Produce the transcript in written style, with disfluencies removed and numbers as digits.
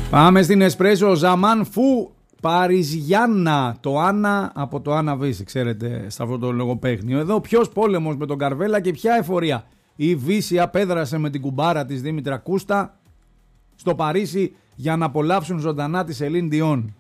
Πάμε στην Εσπρέσο. Ζαμάν Φου Παριζιάννα. Το Άννα από το Άννα Βύση, ξέρετε, σε αυτό το λογοπαίχνιο. Εδώ ποιος πόλεμος με τον Καρβέλα και ποια εφορία. Η Βύση απέδρασε με την κουμπάρα της Δήμητρα Κούστα στο Παρίσι για να απολαύσουν ζωντανά τη Σελίν Διόν.